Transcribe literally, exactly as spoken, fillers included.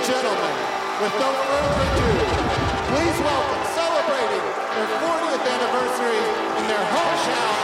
gentlemen, with no further ado, please welcome, celebrating their fortieth anniversary in their hometown